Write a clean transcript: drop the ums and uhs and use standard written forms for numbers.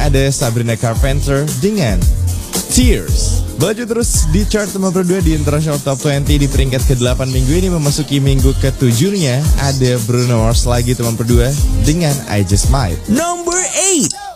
ada Sabrina Carpenter dengan Tears. Baju terus di chart teman berdua di International Top 20 di peringkat ke-8 minggu ini. Memasuki minggu ke-7-nya ada Bruno Mars lagi teman berdua dengan I Just Might. Number 8.